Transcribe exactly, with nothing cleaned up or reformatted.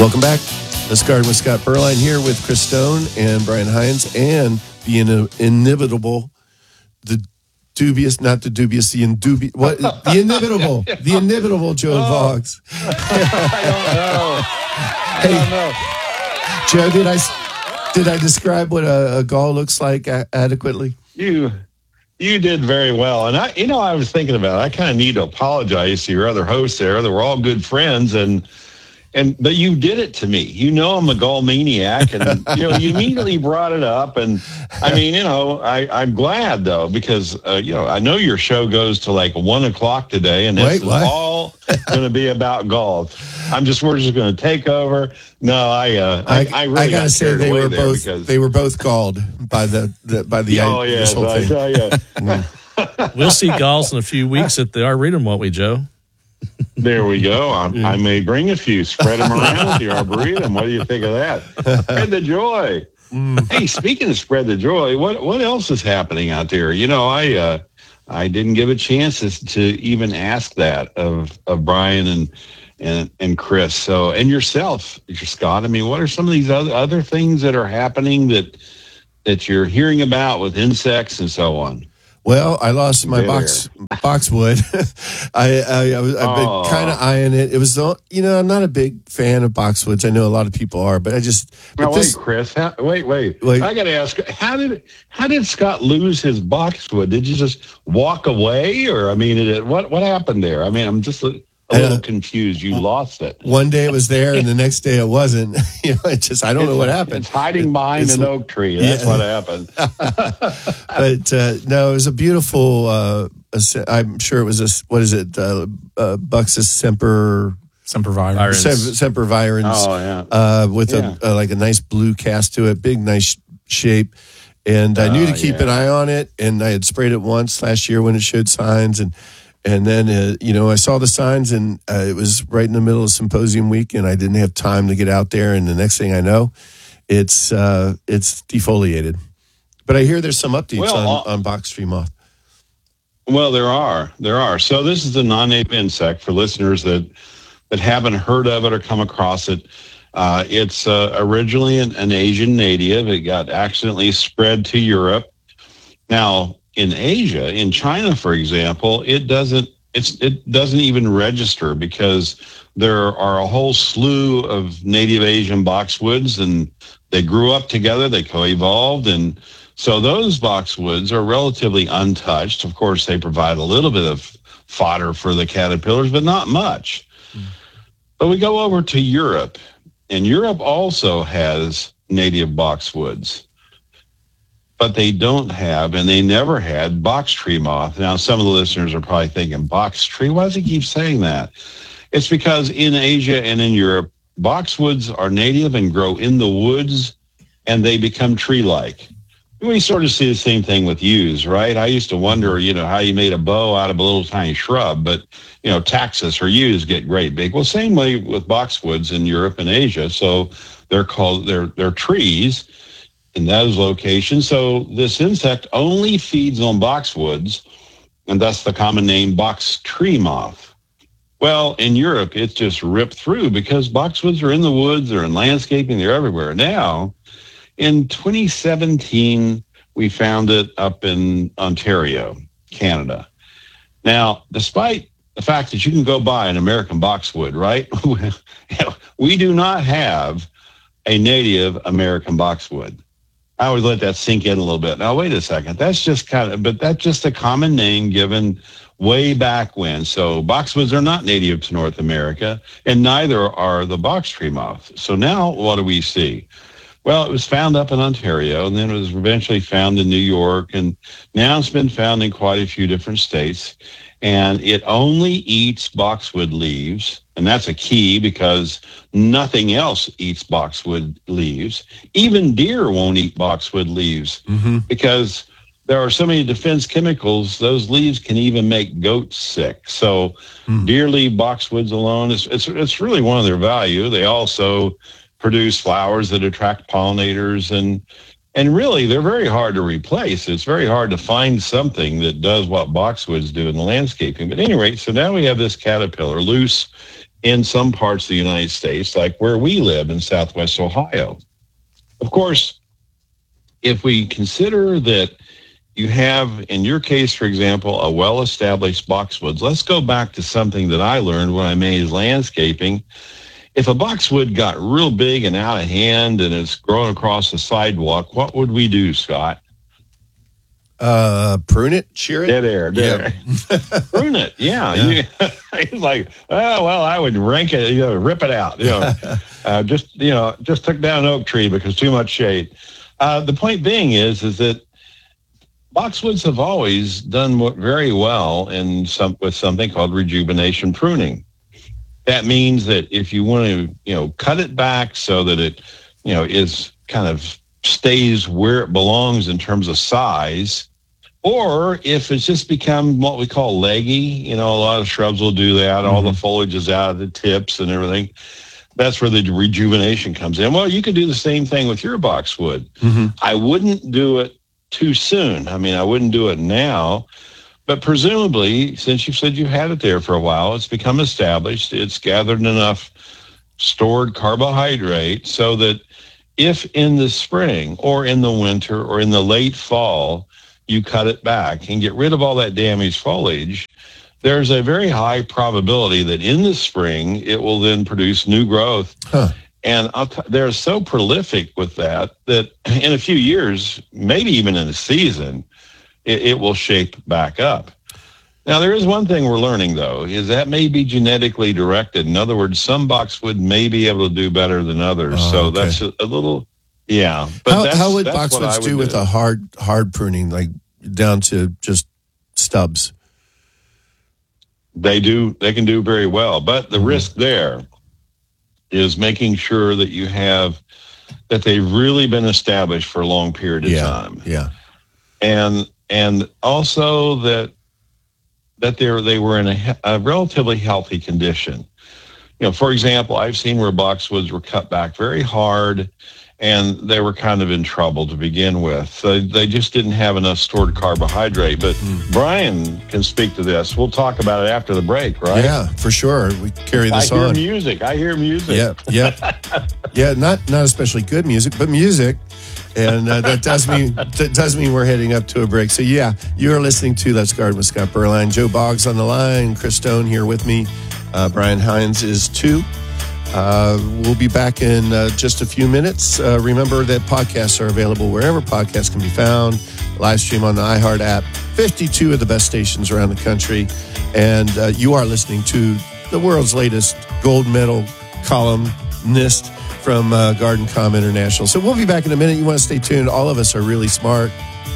Welcome back. This Garden with Scott Berline here with Chris Stone and Brian Hines and the in- inimitable, the dubious, not the dubious, the indubious, what? The inimitable, the inimitable Joe oh. Voggs. I don't know. I hey, don't know. Joe, did I, did I describe what a, a gall looks like a- adequately? You you did very well. And, I, you know, I was thinking about it. I kind of need to apologize to your other hosts there. They were all good friends, and And but you did it to me. You know I'm a gall maniac, and you know you immediately brought it up. And I mean, you know, I, I'm glad though because uh, you know I know your show goes to like one o'clock today, and it's all going to be about golf. I'm just we're just going to take over. No, I uh, I, I really I gotta got say they were both because, they were both galled by the, the by the oh yeah, so I tell you. We'll see galls in a few weeks at the Arboretum, won't we, Joe? There we go. I, I may bring a few, spread them around at the Arboretum. What do you think of that? Spread the joy. Mm. Hey, speaking of spread the joy, what what else is happening out there? You know, I uh, I didn't give a chance to even ask that of of Brian and and and Chris. So and yourself, Scott. I mean, what are some of these other other things that are happening that that you're hearing about with insects and so on? Well, I lost my there. box boxwood. I, I, I was, I've been oh. kind of eyeing it. It was, you know, I'm not a big fan of boxwoods. I know a lot of people are, but I just. Now, wait, this, Chris. How, wait, wait. wait. I got to ask. How did how did Scott lose his boxwood? Did you just walk away, or I mean, it, what what happened there? I mean, I'm just a little uh, confused. You lost it. One day it was there, and the next day it wasn't. You know, it just I don't it's, know what happened. It's hiding behind it's, an oak tree. That's yeah. what happened. But uh, no, it was a beautiful. Uh, I'm sure it was a what is it? Uh, uh, Buxus semper sempervirens. Sem, sempervirens. Oh yeah. Uh, with yeah. a, a like a nice blue cast to it, big nice shape. And I knew to keep yeah. an eye on it, and I had sprayed it once last year when it showed signs, and. And then, uh, you know, I saw the signs, and uh, it was right in the middle of symposium week, and I didn't have time to get out there. And the next thing I know, it's uh, it's defoliated. But I hear there's some updates well, on, on box tree moth. Well, there are. There are. So this is a non-native insect for listeners that, that haven't heard of it or come across it. Uh, it's uh, originally an, an Asian native. It got accidentally spread to Europe. Now, in Asia, in China, for example, it doesn't it's it doesn't even register because there are a whole slew of native Asian boxwoods, and they grew up together, they co-evolved, and so those boxwoods are relatively untouched. Of course, they provide a little bit of fodder for the caterpillars, but not much. Mm. But we go over to Europe, and Europe also has native boxwoods. But they don't have, and they never had, box tree moth. Now, some of the listeners are probably thinking, box tree? Why does he keep saying that? It's because in Asia and in Europe, boxwoods are native and grow in the woods, and they become tree-like. We sort of see the same thing with yews, right? I used to wonder, you know, how you made a bow out of a little tiny shrub, but, you know, taxus or yews get great big. Well, same way with boxwoods in Europe and Asia. So they're called, they're, they're trees in those locations. So this insect only feeds on boxwoods, and thus the common name box tree moth. Well, in Europe, it's just ripped through because boxwoods are in the woods, they're in landscaping, they're everywhere. Now, in twenty seventeen, we found it up in Ontario, Canada. Now, despite the fact that you can go buy an American boxwood, right? We do not have a native American boxwood. I always let that sink in a little bit. Now, wait a second. That's just kind of, but that's just a common name given way back when. So boxwoods are not native to North America, and neither are the box tree moth. So now what do we see? Well, it was found up in Ontario, and then it was eventually found in New York, and now it's been found in quite a few different states. And it only eats boxwood leaves, and that's a key because nothing else eats boxwood leaves. Even deer won't eat boxwood leaves mm-hmm. because there are so many defense chemicals, those leaves can even make goats sick. So mm. deer leave boxwoods alone, it's, it's, it's really one of their value. They also produce flowers that attract pollinators, and And really, they're very hard to replace. It's very hard to find something that does what boxwoods do in the landscaping. But at any rate, so now we have this caterpillar loose in some parts of the United States, like where we live in Southwest Ohio. Of course, if we consider that you have, in your case, for example, a well-established boxwoods, let's go back to something that I learned when I made landscaping. If a boxwood got real big and out of hand and it's growing across the sidewalk, what would we do, Scott? Uh, prune it, shear it. Dead air, dead yeah. air. Prune it, yeah. yeah. He's like, oh well, I would rank it, you know, rip it out. You know, uh, just you know, just took down an oak tree because too much shade. Uh, the point being is, is that boxwoods have always done very well in some with something called rejuvenation pruning. That means that if you want to, you know, cut it back so that it, you know, is kind of stays where it belongs in terms of size, or if it's just become what we call leggy, you know, a lot of shrubs will do that. Mm-hmm. All the foliage is out of the tips and everything. That's where the rejuvenation comes in. Well, you could do the same thing with your boxwood. Mm-hmm. I wouldn't do it too soon. I mean, I wouldn't do it now, but presumably, since you've said you've had it there for a while, it's become established. It's gathered enough stored carbohydrate so that if in the spring or in the winter or in the late fall, you cut it back and get rid of all that damaged foliage, there's a very high probability that in the spring, it will then produce new growth. Huh. And I'll t- they're so prolific with that, that in a few years, maybe even in a season, it, it will shape back up. Now, there is one thing we're learning, though, is that may be genetically directed. In other words, some boxwood may be able to do better than others. Oh, so okay. that's a, a little, yeah. But how, that's, how would boxwoods do, do with a hard hard pruning, like down to just stubs? They do. They can do very well. But the mm-hmm. risk there is making sure that you have, that they've really been established for a long period of yeah, time. Yeah. And, and also that, that they they were in a, a relatively healthy condition. You know, for example, I've seen where boxwoods were cut back very hard and they were kind of in trouble to begin with. So they just didn't have enough stored carbohydrate. But mm. Brian can speak to this. We'll talk about it after the break, right? Yeah, for sure. We carry this on. I hear on. music. I hear music. Yeah, yeah. yeah, not not especially good music, but music. And uh, that does mean that does mean we're heading up to a break. So, yeah, you are listening to Let's Garden with Scott Berline. Joe Boggs on the line. Chris Stone here with me. Uh, Brian Hines is too. Uh, we'll be back in uh, just a few minutes. Uh, remember that podcasts are available wherever podcasts can be found. Live stream on the iHeart app. fifty-two of the best stations around the country. And uh, you are listening to the world's latest gold medal columnist from uh, Garden Com International. So we'll be back in a minute. You want to stay tuned. All of us are really smart.